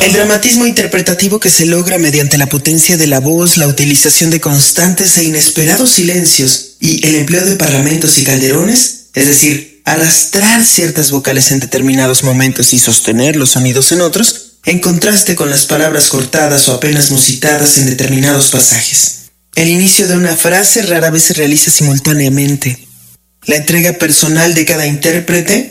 El dramatismo interpretativo que se logra mediante la potencia de la voz, la utilización de constantes e inesperados silencios y el empleo de parlamentos y calderones, es decir, arrastrar ciertas vocales en determinados momentos y sostener los sonidos en otros, en contraste con las palabras cortadas o apenas musitadas en determinados pasajes. El inicio de una frase rara vez se realiza simultáneamente. La entrega personal de cada intérprete